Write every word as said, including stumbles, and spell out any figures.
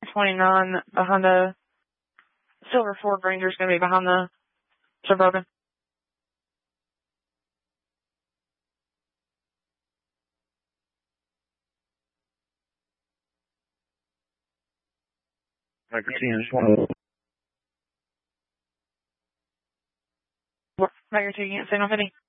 twenty-nine behind the Silver Ford Ranger is going to be behind the Suburban. Micro ten. Micro two, you can't say no, Vinny.